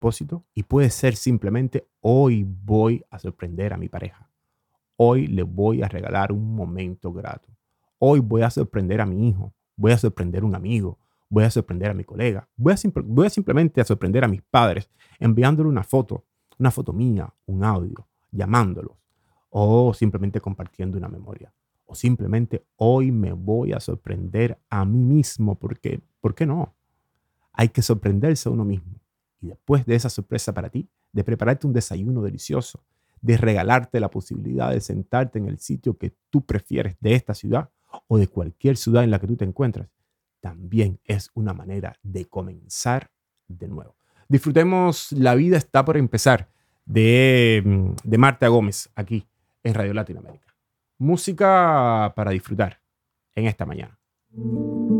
propósito y puede ser simplemente hoy voy a sorprender a mi pareja. Hoy le voy a regalar un momento grato. Hoy voy a sorprender a mi hijo. Voy a sorprender a un amigo. Voy a sorprender a mi colega. Voy a simplemente a sorprender a mis padres enviándole una foto mía, un audio, llamándolos o simplemente compartiendo una memoria. O simplemente hoy me voy a sorprender a mí mismo porque, ¿por qué no? Hay que sorprenderse a uno mismo. Y después de esa sorpresa para ti, de prepararte un desayuno delicioso, de regalarte la posibilidad de sentarte en el sitio que tú prefieres de esta ciudad o de cualquier ciudad en la que tú te encuentras, también es una manera de comenzar de nuevo. Disfrutemos La vida está por empezar de Marta Gómez aquí en Radio Latinoamérica. Música para disfrutar en esta mañana.